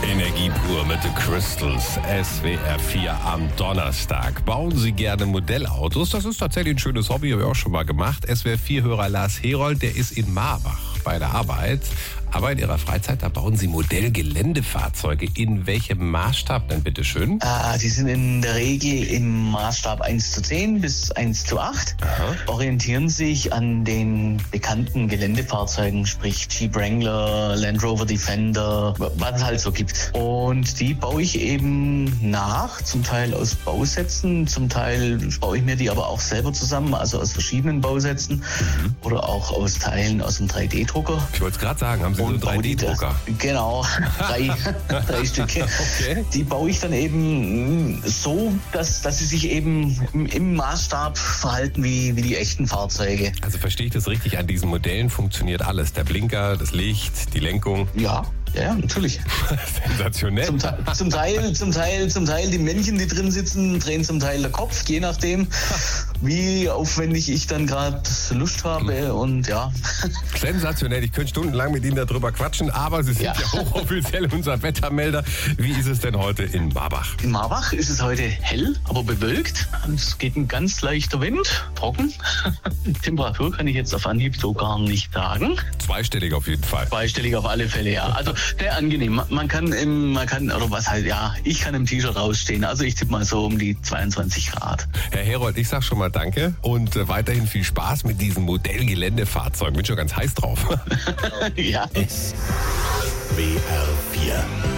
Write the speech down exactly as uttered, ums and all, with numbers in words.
Energie pur mit The Crystals, S W R vier am Donnerstag. Bauen Sie gerne Modellautos? Das ist tatsächlich ein schönes Hobby, habe ich auch schon mal gemacht. S W R vier-Hörer Lars Herold, der ist in Marbach bei der Arbeit. Aber in Ihrer Freizeit, da bauen Sie Modellgeländefahrzeuge. In welchem Maßstab denn, bitteschön? Ah, die sind in der Regel im Maßstab eins zu zehn bis eins zu acht. Aha. Orientieren sich an den bekannten Geländefahrzeugen, sprich Jeep Wrangler, Land Rover Defender, was es halt so gibt. Und die baue ich eben nach, zum Teil aus Bausätzen, zum Teil baue ich mir die aber auch selber zusammen, also aus verschiedenen Bausätzen mhm. oder auch aus Teilen aus dem drei D Drucker. Ich wollte es gerade sagen, haben Sie so einen drei D Drucker? Genau, drei, drei Stücke. Okay. Die baue ich dann eben so, dass, dass sie sich eben im, im Maßstab verhalten wie, wie die echten Fahrzeuge. Also verstehe ich das richtig, an diesen Modellen funktioniert alles. Der Blinker, das Licht, die Lenkung. Ja. Ja, natürlich. Sensationell. Zum, zum, Teil, zum, Teil, zum Teil die Männchen, die drin sitzen, drehen zum Teil der Kopf, je nachdem, wie aufwendig ich dann gerade Lust habe. Und ja. Sensationell. Ich könnte stundenlang mit Ihnen darüber quatschen, aber Sie sind ja, ja hochoffiziell unser Wettermelder. Wie ist es denn heute in Marbach? In Marbach ist es heute hell, aber bewölkt. Es geht ein ganz leichter Wind, trocken. Temperatur kann ich jetzt auf Anhieb so gar nicht sagen. Zweistellig auf jeden Fall. Zweistellig auf alle Fälle, ja. Also sehr angenehm. Man kann im, man kann, oder was halt, ja, ich kann im T-Shirt rausstehen. Also ich tippe mal so um die zweiundzwanzig Grad. Herr Herold, ich sag schon mal danke und äh, weiterhin viel Spaß mit diesen Modellgeländefahrzeugen. Bin schon ganz heiß drauf. Ja. S W R vier